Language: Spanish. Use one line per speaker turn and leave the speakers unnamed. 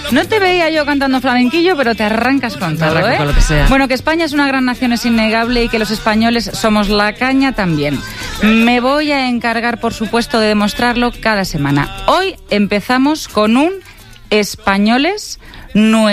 No te veía yo cantando flamenquillo, pero te arrancas con todo, ¿eh?
Con lo que sea.
Bueno, que España es una gran nación es innegable y que los españoles somos la caña también. Me voy a encargar, por supuesto, de demostrarlo cada semana. Hoy empezamos con un Españoles